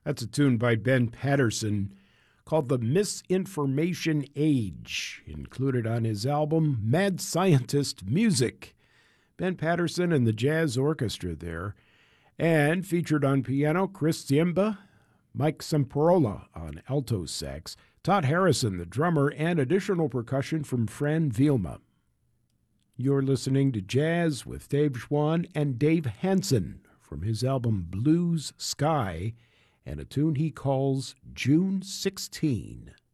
That's a tune by Ben Patterson called The Misinformation Age, included on his album Mad Scientist Music. Ben Patterson and the Jazz Orchestra there, and featured on piano Chris Ziemba, Mike Semperola on alto sax, Todd Harrison, the drummer, and additional percussion from Fran Vilma. You're listening to Jazz with Dave Schwann and Dave Hansen from his album Blues Sky, and a tune he calls June 16.